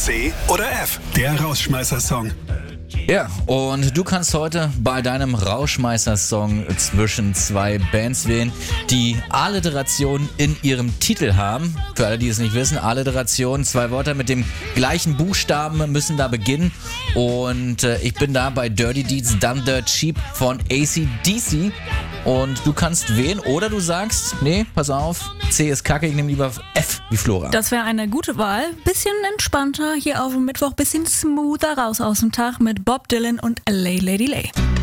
C oder F, der Rausschmeißer-Song. Ja, und du kannst heute bei deinem Rauschmeißer-Song zwischen zwei Bands wählen, die Alliteration in ihrem Titel haben. Für alle, die es nicht wissen, Alliteration, 2 Wörter mit dem gleichen Buchstaben müssen da beginnen. Und ich bin da bei Dirty Deeds Done Dirt Cheap von AC/DC. Und du kannst wählen oder du sagst, nee, pass auf, C ist kacke, ich nehme lieber F wie Flora. Das wäre eine gute Wahl. Bisschen entspannter hier auf dem Mittwoch, bisschen smoother raus aus dem Tag mit Bob Dylan und Lay Lady Lay.